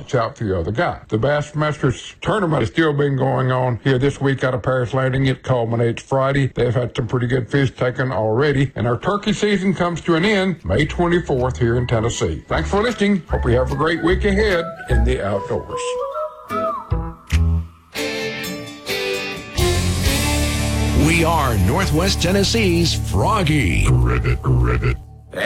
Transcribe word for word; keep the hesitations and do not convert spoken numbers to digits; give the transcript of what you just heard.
watch out for the other guy. The Bassmasters tournament has still been going on here this week out of Paris Landing. It culminates Friday. They've had some pretty good fish taken already, and our turkey season comes to an end May twenty-fourth here in Tennessee. Thanks for listening. Hope you have a great week ahead in the outdoors. We are Northwest Tennessee's Froggy. Ribbit, ribbit.